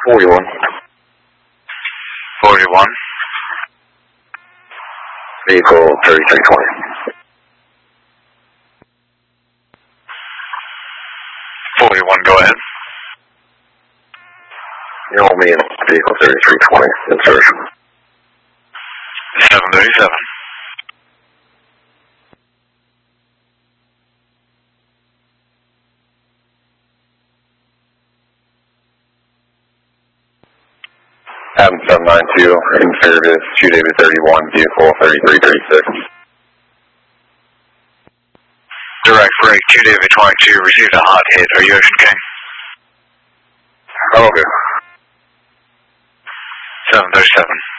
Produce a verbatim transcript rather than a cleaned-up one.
forty-one. forty-one. Vehicle thirty-three twenty. forty-one, go ahead. You know me in vehicle thirty-three twenty, insertion. seven thirty-seven. Adam seven nine two, in service, two David thirty-one, vehicle thirty-three thirty-six. Direct break, two David twenty-two, received a hot hit. Are you Ocean King? Oh, okay. seven thirty-seven.